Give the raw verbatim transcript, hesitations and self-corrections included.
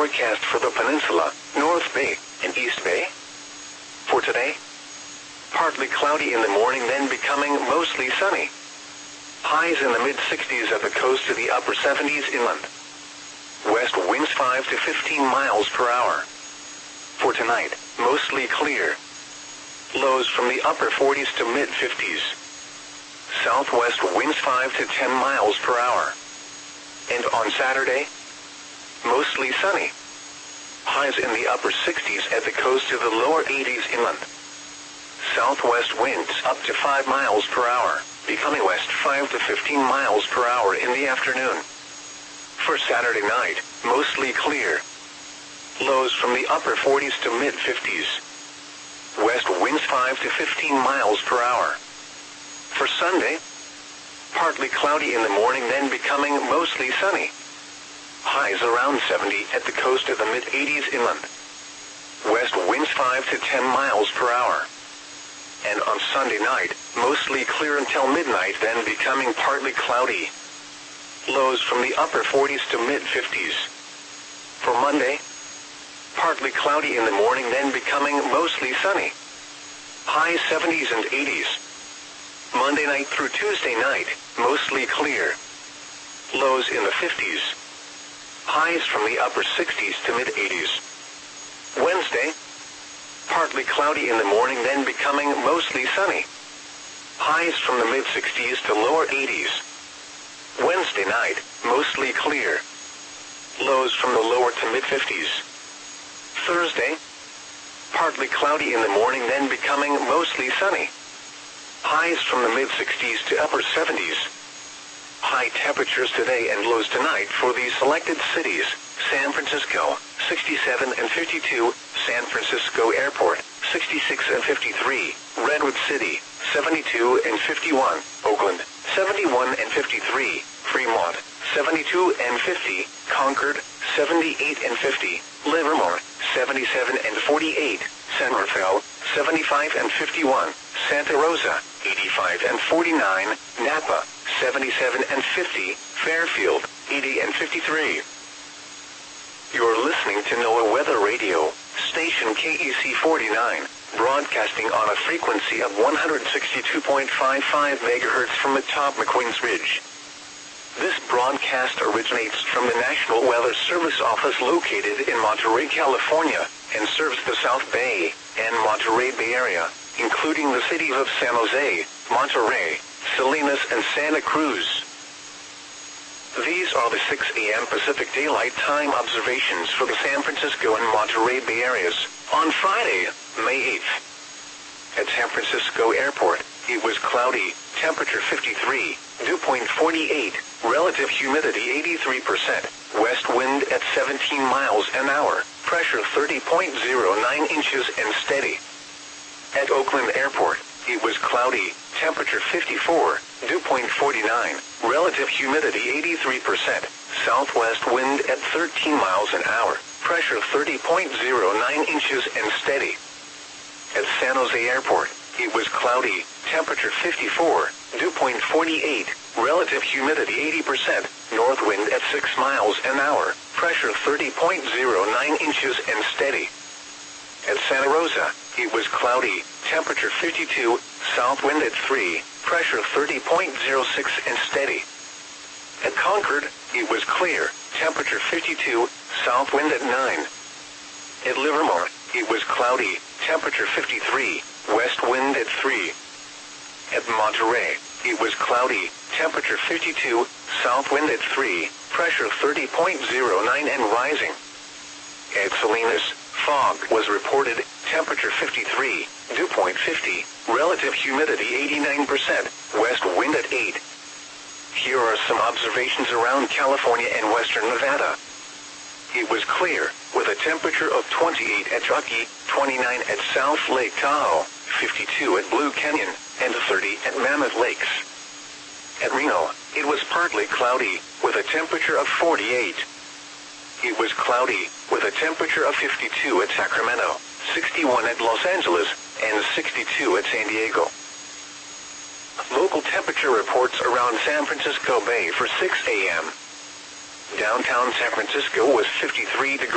forecast for the peninsula, North Bay, and East Bay. For today, partly cloudy in the morning, then becoming mostly sunny. Highs in the mid sixties at the coast to the upper seventies inland. West winds five to fifteen miles per hour. For tonight, mostly clear. Lows from the upper forties to mid fifties. Southwest winds five to ten miles per hour. And on Saturday, mostly sunny. Highs in the upper sixties at the coast to the lower eighties inland. Southwest winds up to five miles per hour, becoming west five to fifteen miles per hour in the afternoon. For Saturday night, mostly clear. Lows from the upper forties to mid fifties. West winds five to fifteen miles per hour. For Sunday, partly cloudy in the morning, then becoming mostly sunny. Highs around seventy at the coast of the mid eighties inland. West winds five to ten miles per hour. And on Sunday night, mostly clear until midnight, then becoming partly cloudy. Lows from the upper forties to mid fifties. For Monday, partly cloudy in the morning, then becoming mostly sunny. High seventies and eighties. Monday night through Tuesday night, mostly clear. Lows in the fifties. Highs from the upper sixties to mid eighties. Wednesday, partly cloudy in the morning, then becoming mostly sunny. Highs from the mid sixties to lower eighties. Wednesday night, mostly clear. Lows from the lower to mid fifties. Thursday, partly cloudy in the morning, then becoming mostly sunny. Highs from the mid sixties to upper seventies. High temperatures today and lows tonight for these selected cities: San Francisco, sixty-seven and fifty-two, San Francisco Airport, sixty-six and fifty-three, Redwood City, seventy-two and fifty-one, Oakland, seventy-one and fifty-three, Fremont, seventy-two and fifty, Concord, seventy-eight and fifty, Livermore, seventy-seven and forty-eight, San Rafael, seventy-five and fifty-one, Santa Rosa, eighty-five and forty-nine, Napa, seventy-seven and fifty, Fairfield, eighty and fifty-three. You're listening to NOAA Weather Radio, station K E C forty-nine, broadcasting on a frequency of one hundred sixty-two point five five megahertz from atop McQueen's Ridge. This broadcast originates from the National Weather Service office located in Monterey, California, and serves the South Bay and Monterey Bay Area, including the cities of San Jose, Monterey, Salinas, and Santa Cruz. These are the six a m Pacific Daylight Time observations for the San Francisco and Monterey Bay areas on Friday, May eighth. At San Francisco Airport, it was cloudy, temperature fifty-three, dew point forty-eight, relative humidity eighty-three percent, west wind at seventeen miles an hour, pressure thirty point zero nine inches and steady. At Oakland Airport, it was cloudy, temperature fifty-four, dew point forty-nine, relative humidity eighty-three percent, southwest wind at thirteen miles an hour, pressure thirty point zero nine inches and steady. At San Jose Airport, it was cloudy, temperature fifty-four, dew point forty-eight, relative humidity eighty percent, north wind at six miles an hour, pressure thirty point zero nine inches and steady. At Santa Rosa, it was cloudy, temperature fifty-two, south wind at three, pressure thirty point zero six and steady. At Concord, it was clear, temperature fifty-two, south wind at nine. At Livermore, it was cloudy, temperature fifty-three, west wind at three. At Monterey, it was cloudy, temperature fifty-two, south wind at three, pressure thirty point zero nine and rising. At Salinas, fog was reported, temperature fifty-three, dew point fifty, relative humidity eighty-nine percent, west wind at eight. Here are some observations around California and western Nevada. It was clear, with a temperature of twenty-eight at Truckee, twenty-nine at South Lake Tahoe, fifty-two at Blue Canyon, and thirty at Mammoth Lakes. At Reno, it was partly cloudy, with a temperature of forty-eight. It was cloudy, with a temperature of fifty-two at Sacramento, sixty-one at Los Angeles, and sixty-two at San Diego. Local temperature reports around San Francisco Bay for six a m Downtown San Francisco was fifty-three degrees.